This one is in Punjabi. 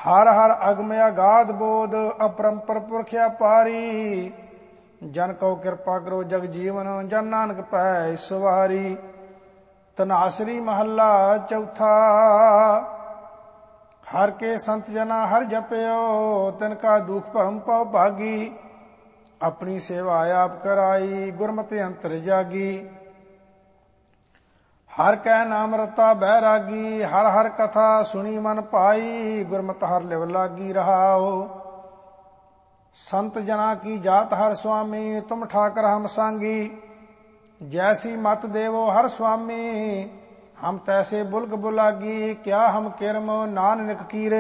ਹਰ ਹਰ ਅਗਮ ਅਗਾਧ ਬੋਧ, ਅਪਰੰਪਰ ਪੁਰਖਿਆ ਪਾਰੀ। ਜਨ ਕਉ ਕਿਰਪਾ ਕਰੋ ਜਗ ਜੀਵਨ, ਜਨ ਨਾਨਕ ਪੈ ਸਵਾਰੀ। ਧਨਾਸਰੀ ਮਹੱਲਾ ਚੌਥਾ। ਹਰ ਕੇ ਸੰਤ ਜਨਾ ਹਰ ਜਪਿਓ, ਤਿਨ ਕਾ ਦੁਖ ਭਰਮ ਪਉ ਭਾਗੀ। ਆਪਣੀ ਸੇਵਾ ਆਪ ਕਰਾਈ, ਗੁਰਮਤਿ ਅੰਤਰ ਜਾਗੀ। ਹਰ ਕੈ ਨਾਮ ਰਤਾ ਬੈਰਾਗੀ, ਹਰ ਹਰ ਕਥਾ ਸੁਣੀ ਮਨ ਭਾਈ। ਗੁਰਮਤਿ ਹਰ ਲਿਵ ਲਾਗੀ ਰਹਾਓ। ਸੰਤ ਜਨਾ ਕੀ ਜਾਤ ਹਰ ਸੁਆਮੀ, ਤੁਮ ਠਾਕਰ ਹਮ ਸਾਂਗੀ। जैसी मत देवो हर स्वामी, हम तैसे बुलक बुलागी। क्या हम किरम नानक कीरे,